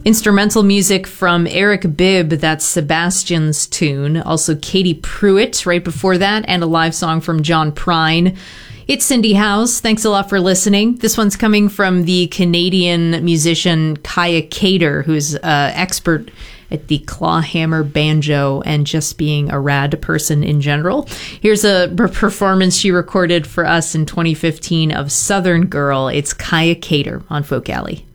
Instrumental music from Eric Bibb, that's Sebastian's tune. Also Katie Pruitt right before that, and a live song from John Prine. It's Cindy House. Thanks a lot for listening. This one's coming from the Canadian musician Kaya Cater, who's expert at the clawhammer banjo and just being a rad person in general. Here's a performance she recorded for us in 2015 of Southern Girl. It's Kaya Cater on Folk Alley.